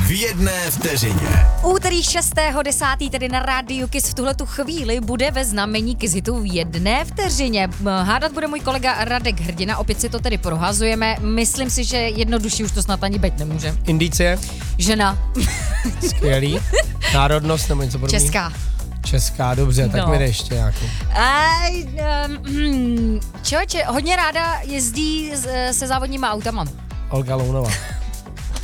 v jedné vteřině. Úterý 6.10. tedy na rádiu Kiss v tuhletu chvíli bude ve znamení Kiss hitu v jedné vteřině. Hádat bude můj kolega Radek Hrdina, opět si to tedy prohazujeme. Myslím si, že jednodušší už to snad ani být nemůže. Indicie? Žena. Skvělý. Národnost nebo něco podobného? Česká, dobře, tak mi jde ještě nějakou. Člověče, hodně ráda jezdí se závodníma autama. Olga Lounová.